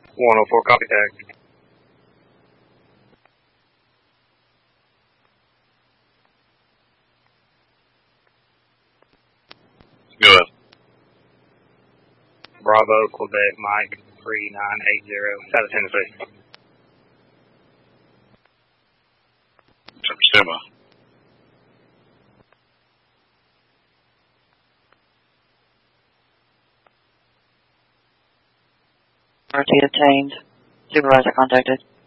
104, copy tag. Go ahead. Bravo, Quebec, Mike, 3980, out of Tennessee. Stand by. RT obtained. Supervisor contacted.